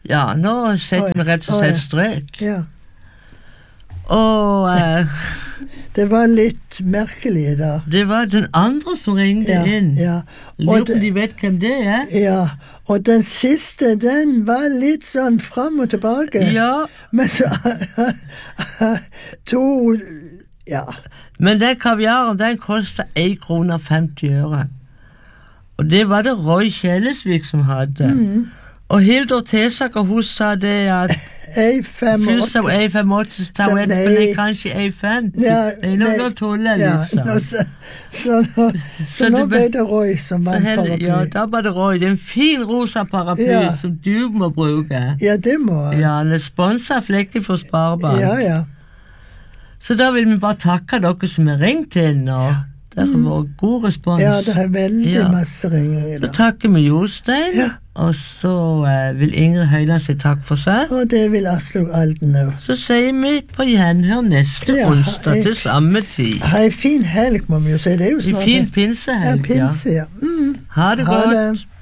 Ja, nå setter vi rett og slett strek. Ja. Og Det var litt merkelig da. det var den andre som ringte inn. Ja. Lurer på om de vet hvem det er? Ja, og den siste, den var litt sånn fram og tilbake. Ja. Men så ja. Men den kaviaren, den kostet 1,50 kroner. Og det var det Roy Kjellesvik som hadde. Og Hildur Tesaker, hun sa det at først av 1,85 tar hun etterpå, det er kanskje 1,50. Det er noe å tulle litt, Så nå ble det Roy som vant paraply. Ja, da var det Roy. Det er en fin rosa paraply som du må bruke. Ja, det må jeg. Ja, den er sponset av Flekkefjord Sparebank. Ja, ja. Så da vil vi bare takke dere som har ringt inn, og det har vært god respons. Ja, det er veldig masse ringer i dag. Så takker vi Jostein, og så vil Ingrid Høyland si takk for seg. Og det vil Aslug Alden også. Så sier vi på gjenhør neste onsdag til samme tid. Ha en fin helg, må vi jo si. Det er jo snart. En fin pinsehelg, ja. Pinse, ja. Ha det godt. Ha det.